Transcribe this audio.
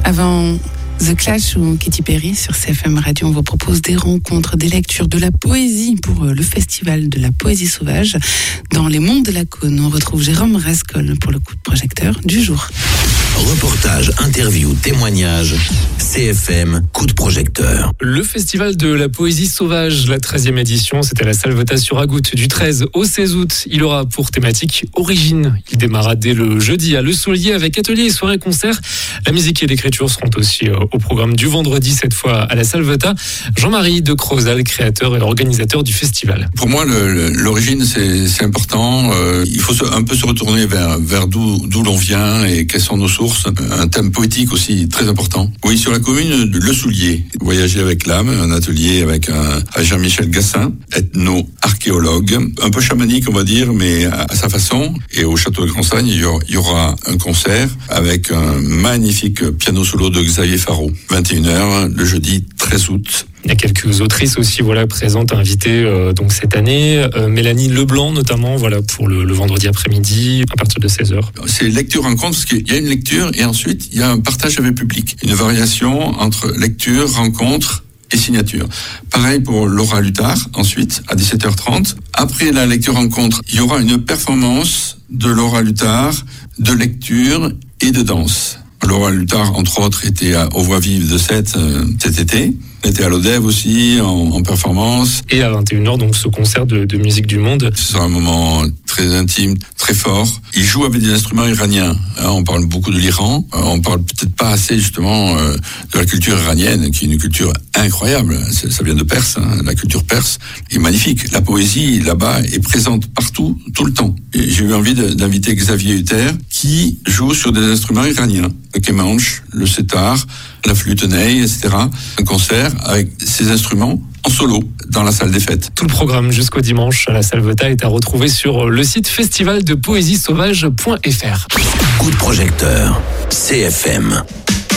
Avant The Clash ou Katy Perry sur CFM Radio, on vous propose des rencontres, des lectures, de la poésie pour le festival de la poésie sauvage. Dans les monts de la Cône, on retrouve Jérôme Rascol pour le coup de projecteur du jour. Reportage, interview, témoignage, CFM, coup de projecteur. Le festival de la poésie sauvage, la 13e édition, c'était à la Salvetat sur Agout du 13 au 16 août. Il aura pour thématique Origine. Il démarra dès le jeudi à Le Soulier avec ateliers et soirées concerts. La musique et l'écriture seront aussi au programme du vendredi, cette fois à la Salvetat. Jean-Marie de Crozal, créateur et organisateur du festival. Pour moi, l'origine, c'est important. Il faut un peu se retourner vers d'où l'on vient et quelles sont nos sources. Un thème poétique aussi très important. Oui, sur la commune de Le Soulier, voyager avec l'âme, un atelier avec Jean-Michel Gassin, ethno-archéologue, un peu chamanique on va dire, mais à sa façon. Et au château de Gransagne, il y aura un concert avec un magnifique piano solo de Xavier Faro, 21h le jeudi 13 août. Il y a quelques autrices aussi présentes, invitées donc cette année. Mélanie Leblanc notamment, pour le vendredi après-midi à partir de 16h. C'est lecture-rencontre parce qu'il y a une lecture et ensuite il y a un partage avec le public. Une variation entre lecture, rencontre et signature. Pareil pour Laura Luthard, ensuite à 17h30. Après la lecture-rencontre, il y aura une performance de Laura Luthard de lecture et de danse. Laura Luthard, entre autres, était aux Voix Vives de Sète cet été. Elle était à l'Odève aussi, en performance. Et à 21h, donc, ce concert de musique du monde. Ce sera un moment très intime, très fort. Il joue avec des instruments iraniens. On parle beaucoup de l'Iran. On parle peut-être pas assez, justement, de la culture iranienne, qui est une culture incroyable. Ça vient de Perse, la culture perse est magnifique. La poésie, là-bas, est présente partout, tout le temps. Et j'ai eu envie d'inviter Xavier Hutter, qui joue sur des instruments iraniens. Le kemanche, le setar, la flûte ney, etc. Un concert avec ces instruments en solo dans la salle des fêtes. Tout le programme jusqu'au dimanche à la Salvetat est à retrouver sur le site festivaldepoésiesauvage.fr. Coup de projecteur, CFM.